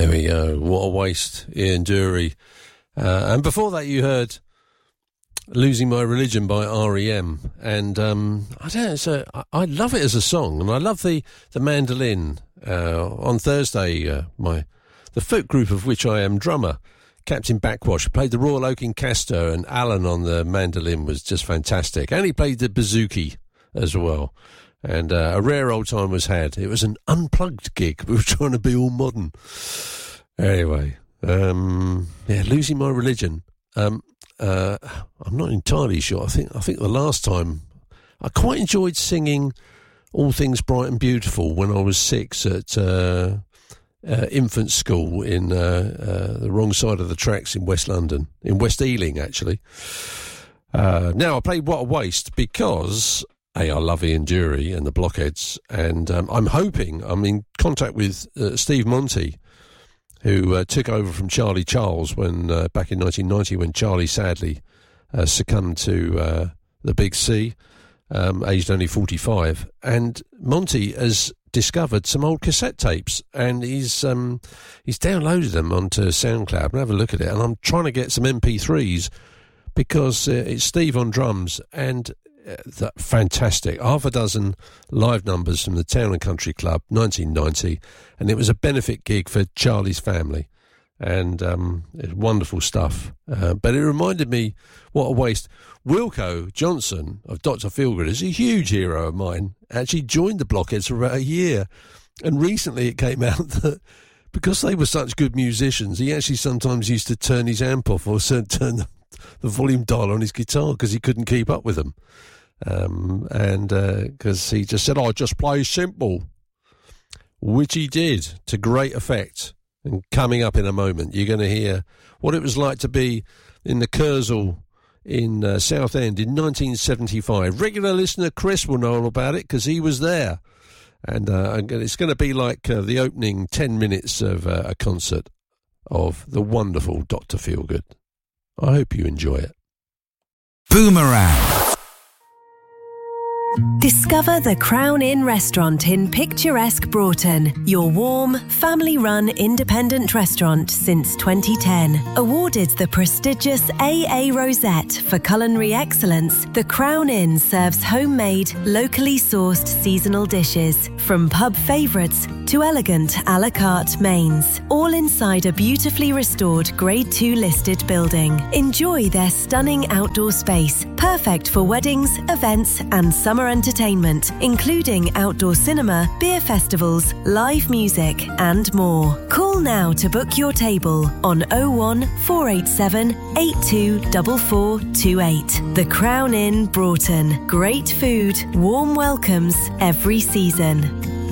There we go. What a waste, Ian Dury. And before that, you heard "Losing My Religion" by R.E.M. And I don't know. I love it as a song, and I love the mandolin. On Thursday, the folk group of which I am drummer, Captain Backwash, played the Royal Oak in Castor, and Alan on the mandolin was just fantastic. And he played the bouzouki as well. And a rare old time was had. It was an unplugged gig. We were trying to be all modern. Anyway, "Losing My Religion." I'm not entirely sure. I think the last time I quite enjoyed singing "All Things Bright and Beautiful" when I was 6 at infant school in the wrong side of the tracks in West London, in West Ealing actually. Now I played "What a Waste" because I love Ian Dury and the Blockheads, and I'm in contact with Steve Monty, who took over from Charlie Charles when back in 1990 when Charlie sadly succumbed to the Big C, aged only 45. And Monty has discovered some old cassette tapes, and he's downloaded them onto SoundCloud. And have a look at it. And I'm trying to get some MP3s because it's Steve on drums and fantastic. Half a dozen live numbers from the Town and Country Club, 1990, and it was a benefit gig for Charlie's family, and it's wonderful stuff. But it reminded me, what a waste. Wilco Johnson of Dr. Feelgood is a huge hero of mine. Actually joined the Blockheads for about a year, and recently it came out that because they were such good musicians, he actually sometimes used to turn his amp off or turn the volume dial on his guitar because he couldn't keep up with them. And because he just said, just play simple, which he did to great effect. And coming up in a moment, you're going to hear what it was like to be in the Kursaal in Southend in 1975. Regular listener Chris will know all about it because he was there. And it's going to be like the opening 10 minutes of a concert of the wonderful Dr. Feelgood. I hope you enjoy it. Boomerang. Discover the Crown Inn restaurant in picturesque Broughton, your warm, family-run independent restaurant since 2010. Awarded the prestigious AA Rosette for culinary excellence, the Crown Inn serves homemade, locally sourced seasonal dishes, from pub favourites to elegant a la carte mains, all inside a beautifully restored Grade 2 listed building. Enjoy their stunning outdoor space, perfect for weddings, events and summer entertainment, including outdoor cinema, beer festivals, live music and more. Call now to book your table on 01 487 824428. The Crown Inn Broughton. Great food, warm welcomes every season.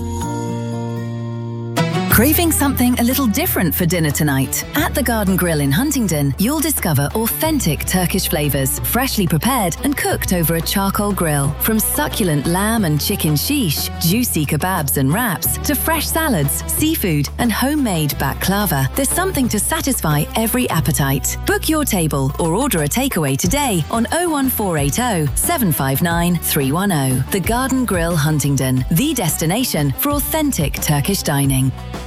Craving something a little different for dinner tonight? At the Garden Grill in Huntingdon, you'll discover authentic Turkish flavours, freshly prepared and cooked over a charcoal grill. From succulent lamb and chicken sheesh, juicy kebabs and wraps, to fresh salads, seafood and homemade baklava, there's something to satisfy every appetite. Book your table or order a takeaway today on 01480 759 310. The Garden Grill Huntingdon, the destination for authentic Turkish dining.